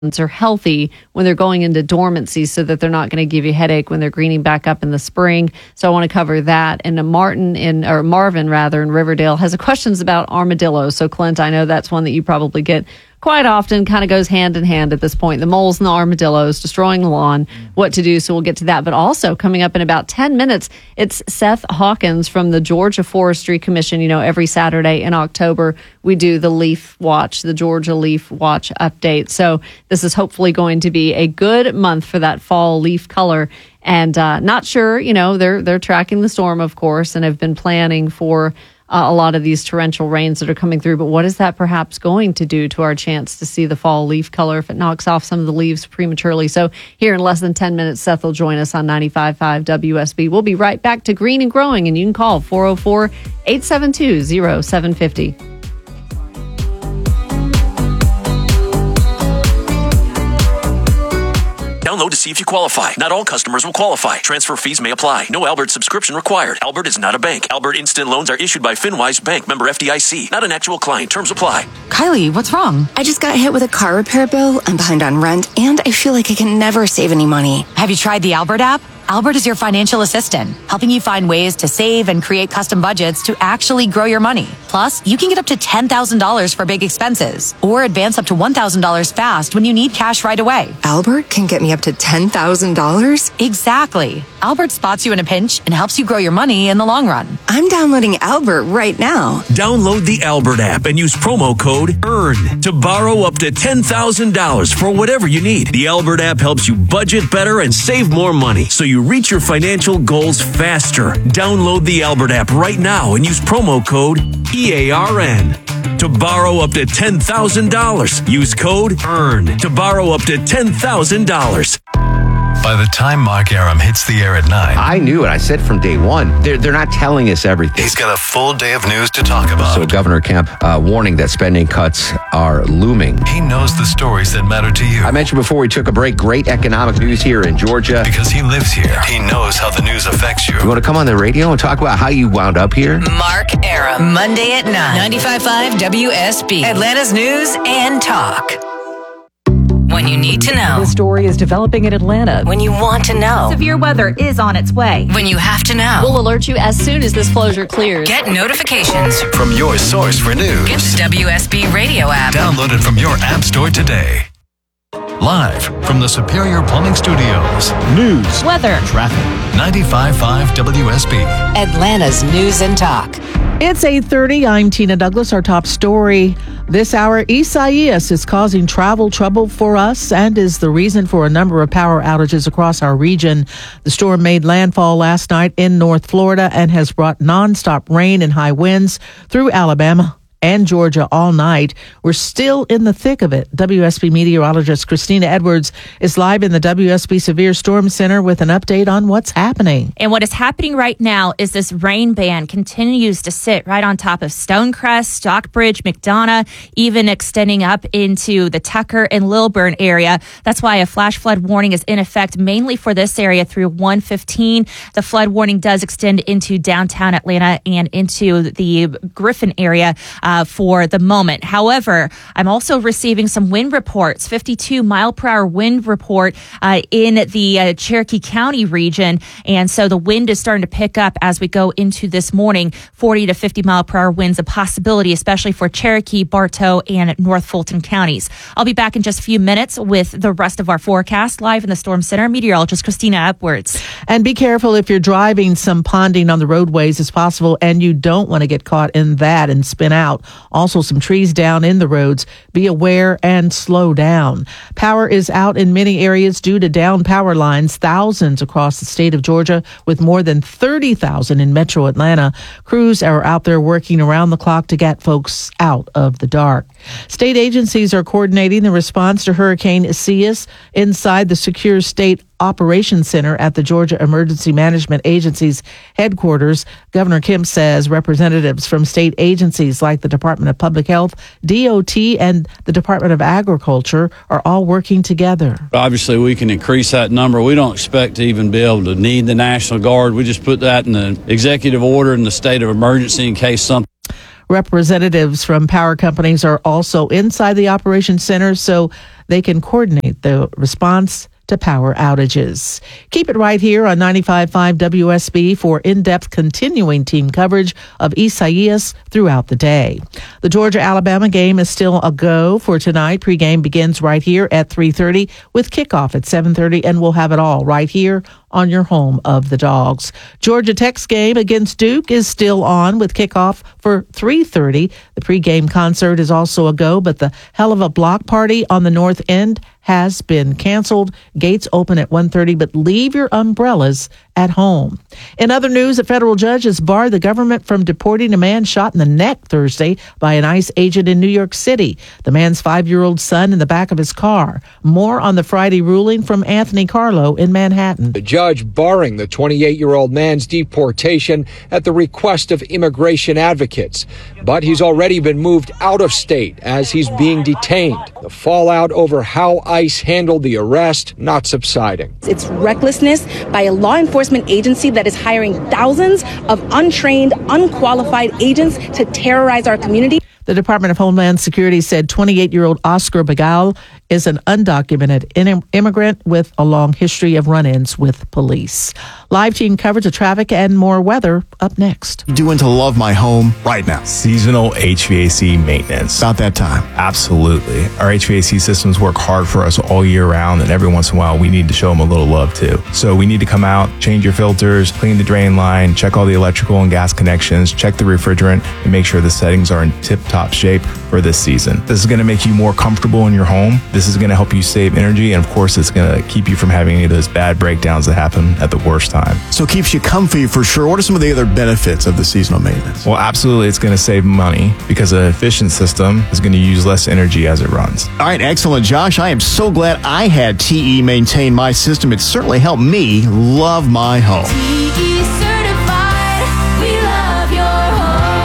are healthy when they're going into dormancy so that they're not going to give you a headache when they're greening back up in the spring. So I want to cover that. And Marvin in Riverdale has questions about armadillos. So Clint, I know that's one that you probably get quite often, kind of goes hand in hand at this point. The moles and the armadillos destroying the lawn, what to do. So we'll get to that. But also coming up in about 10 minutes, it's Seth Hawkins from the Georgia Forestry Commission. You know, every Saturday in October, we do the Leaf Watch, the Georgia Leaf Watch update. So this is hopefully going to be a good month for that fall leaf color. And not sure, you know, they're tracking the storm, of course, and have been planning for a lot of these torrential rains that are coming through. But what is that perhaps going to do to our chance to see the fall leaf color if it knocks off some of the leaves prematurely? So here in less than 10 minutes, Seth will join us on 95.5 WSB. We'll be right back to Green and Growing, and you can call 404-872-0750. Download to see if you qualify. Not all customers will qualify. Transfer fees may apply. No Albert subscription required. Albert is not a bank. Albert Instant Loans are issued by FinWise Bank, member FDIC. Not an actual client. Terms apply. Kylie, what's wrong? I just got hit with a car repair bill. I'm behind on rent, and I feel like I can never save any money. Have you tried the Albert app? Albert is your financial assistant, helping you find ways to save and create custom budgets to actually grow your money. Plus, you can get up to $10,000 for big expenses or advance up to $1,000 fast when you need cash right away. Albert can get me up to $10,000? Exactly. Albert spots you in a pinch and helps you grow your money in the long run. I'm downloading Albert right now. Download the Albert app and use promo code EARN to borrow up to $10,000 for whatever you need. The Albert app helps you budget better and save more money so you reach your financial goals faster. Download the Albert app right now and use promo code EARN to borrow up to $10,000. Use code EARN to borrow up to $10,000. By the time Mark Aram hits the air at 9, I knew it. I said from day one, they're not telling us everything. he's got a full day of news to talk about. So Governor Kemp warning that spending cuts are looming. He knows the stories that matter to you. I mentioned before we took a break, great economic news here in Georgia. Because he lives here. He knows how the news affects you. You want to come on the radio and talk about how you wound up here? Mark Aram, Monday at 9. 95.5 WSB. Atlanta's News and Talk. When you need to know. The story is developing in Atlanta. When you want to know. Severe weather is on its way. When you have to know. We'll alert you as soon as this closure clears. Get notifications From your source for news. Get the WSB radio app. Download it from your app store today. Live from the Superior Plumbing Studios. News, Weather. traffic, 95.5 WSB. Atlanta's News and Talk. It's 8:30. I'm Tina Douglas. Our top story this hour: Isaias is causing travel trouble for us and is the reason for a number of power outages across our region. The storm made landfall last night in North Florida and has brought nonstop rain and high winds through Alabama and Georgia all night. We're still in the thick of it. WSB meteorologist Christina Edwards is live in the WSB Severe Storm Center with an update on what's happening. And what is happening right now is this rain band continues to sit right on top of Stonecrest, Stockbridge, McDonough, even extending up into the Tucker and Lilburn area. That's why a flash flood warning is in effect mainly for this area through 1:15. The flood warning does extend into downtown Atlanta and into the Griffin area for the moment. However, I'm also receiving some wind reports, 52 mile per hour wind report in the Cherokee County region. And so the wind is starting to pick up as we go into this morning. 40 to 50 mile per hour winds a possibility, especially for Cherokee, Bartow, and North Fulton counties. I'll be back in just a few minutes with the rest of our forecast live in the Storm Center. Meteorologist Christina Edwards. And be careful if you're driving. Some ponding on the roadways is possible, and you don't want to get caught in that and spin out. Also, some trees down in the roads. Be aware and slow down. Power is out in many areas due to down power lines. Thousands across the state of Georgia, with more than 30,000 in metro Atlanta. Crews are out there working around the clock to get folks out of the dark. State agencies are coordinating the response to Hurricane Isaias inside the Secure State Operations Center at the Georgia Emergency Management Agency's headquarters. Governor Kemp says representatives from state agencies like the Department of Public Health, DOT, and the Department of Agriculture are all working together. Obviously, we can increase that number. We don't expect to even be able to need the National Guard. We just put that in the executive order in the state of emergency in case something. Representatives from power companies are also inside the operations center, so they can coordinate the response to power outages. Keep it right here on 95.5 WSB for in-depth continuing team coverage of Isaias throughout the day. The Georgia-Alabama game is still a go for tonight. Pregame begins right here at 3:30 with kickoff at 7:30, and we'll have it all right here on your home of the Dogs. Georgia Tech's game against Duke is still on with kickoff for 3:30. The pregame concert is also a go, but the hell of a block party on the North End has been canceled. Gates open at 1:30, but leave your umbrellas at home. In other news, a federal judge has barred the government from deporting a man shot in the neck Thursday by an ICE agent in New York City. The man's 5-year-old son in the back of his car. More on the Friday ruling from Anthony Carlo in Manhattan. The judge barring the 28-year-old man's deportation at the request of immigration advocates. But he's already been moved out of state as he's being detained. The fallout over how ICE handled the arrest not subsiding. It's recklessness by a law enforcement agency that is hiring thousands of untrained, unqualified agents to terrorize our community. The Department of Homeland Security said 28-year-old Oscar Begal is an undocumented immigrant with a long history of run-ins with police. Live team coverage of traffic and more weather up next. Doing to love my home right now. Seasonal HVAC maintenance. About that time. Absolutely. Our HVAC systems work hard for us all year round, and every once in a while we need to show them a little love too. So we need to come out, change your filters, clean the drain line, check all the electrical and gas connections, check the refrigerant, and make sure the settings are in tip-top shape for this season. This is going to make you more comfortable in your home. This is going to help you save energy, and of course it's going to keep you from having any of those bad breakdowns that happen at the worst time. So it keeps you comfy for sure. What are some of the other benefits of the seasonal maintenance? Well, absolutely, it's going to save money because an efficient system is going to use less energy as it runs. All right, excellent, Josh. I am so glad I had TE maintain my system. It certainly helped me love my home. TE certified, we love your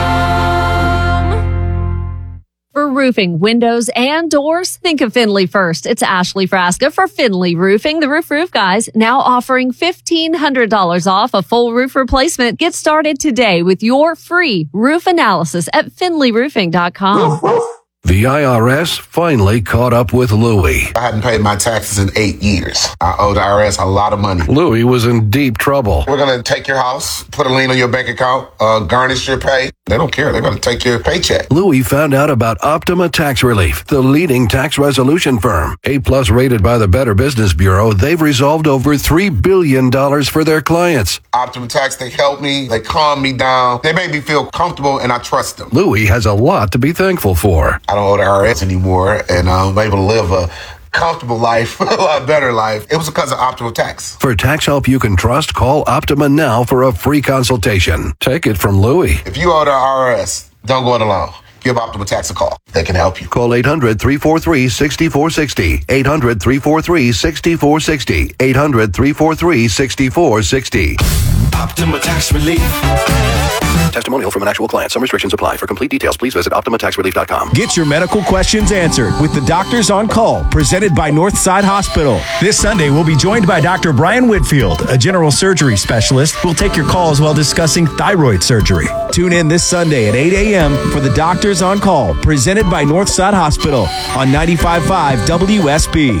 home. For roofing, windows, and doors, think of Finley first. It's Ashley Frasca for Finley Roofing, the Roof Guys, now offering $1,500 off a full roof replacement. Get started today with your free roof analysis at finleyroofing.com. The IRS finally caught up with Louie. I hadn't paid my taxes in 8 years. I owe the IRS a lot of money. Louie was in deep trouble. We're going to take your house, put a lien on your bank account, garnish your pay. They don't care. They're going to take your paycheck. Louie found out about Optima Tax Relief, the leading tax resolution firm. A+ rated by the Better Business Bureau, they've resolved over $3 billion for their clients. Optima Tax, they help me. They calm me down. They make me feel comfortable, and I trust them. Louie has a lot to be thankful for. I don't owe the IRS anymore, and I'm able to live a comfortable life, a lot better life. It was because of Optima Tax. For tax help you can trust, call Optima now for a free consultation. Take it from Louie. If you owe the IRS, don't go it alone. Give Optima Tax a call. They can help you. Call 800-343-6460. 800-343-6460. 800-343-6460. Optima Tax Relief. Testimonial from an actual client. Some restrictions apply. For complete details, please visit OptimaTaxRelief.com. Get your medical questions answered with the Doctors on Call, presented by Northside Hospital. This Sunday, we'll be joined by Dr. Brian Whitfield, a general surgery specialist. We'll take your calls while discussing thyroid surgery. Tune in this Sunday at 8 a.m. for the Doctors on Call, presented by Northside Hospital on 95.5 WSB.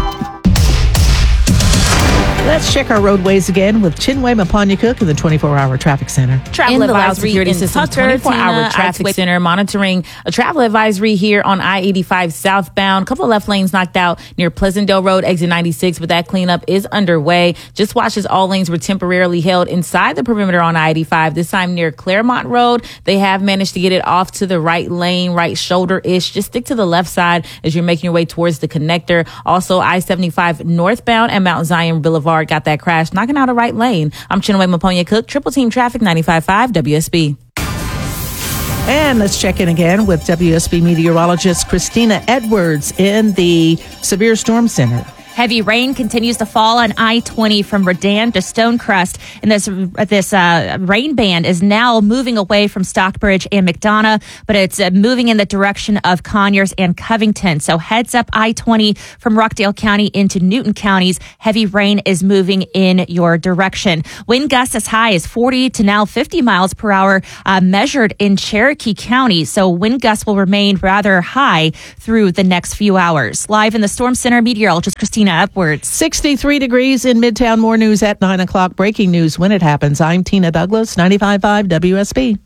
Let's check our roadways again with Chinwe Mapanya-Cook in the 24-hour traffic center. Travel advisory in Tucker, 24-hour traffic center, monitoring a travel advisory here on I-85 southbound. A couple of left lanes knocked out near Pleasantdale Road, exit 96, but that cleanup is underway. Just watch as all lanes were temporarily held inside the perimeter on I-85, this time near Claremont Road. They have managed to get it off to the right lane, right shoulder-ish. Just stick to the left side as you're making your way towards the connector. Also, I-75 northbound and Mount Zion Boulevard got that crash, knocking out a right lane. I'm Chinwe Mapanya-Cook, Triple Team Traffic, 95.5 WSB. And let's check in again with WSB meteorologist Christina Edwards in the Severe Storm Center. Heavy rain continues to fall on I-20 from Redan to Stonecrest, and this rain band is now moving away from Stockbridge and McDonough, but it's moving in the direction of Conyers and Covington. So heads up I-20 from Rockdale County into Newton counties. Heavy rain is moving in your direction. Wind gusts as high as 40 to now 50 miles per hour measured in Cherokee County. So wind gusts will remain rather high through the next few hours. Live in the Storm Center, meteorologist Christina Upwards. 63 degrees in Midtown. More news at 9 o'clock. Breaking news when it happens. I'm Tina Douglas, 95.5 WSB.